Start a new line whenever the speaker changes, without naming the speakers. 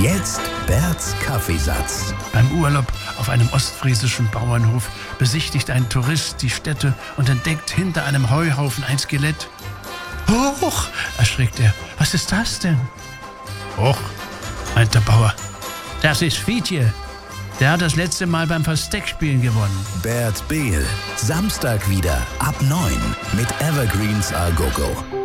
Jetzt Berts Kaffeesatz.
Beim Urlaub auf einem ostfriesischen Bauernhof besichtigt ein Tourist die Stätte und entdeckt hinter einem Heuhaufen ein Skelett. »Hoch!« erschrickt er. »Was ist das denn?« »Hoch«, meint der Bauer. »Das ist Fietje. Der hat das letzte Mal beim Versteckspielen gewonnen.«
Bert Behl. Samstag wieder ab 9 mit Evergreens a Go-Go.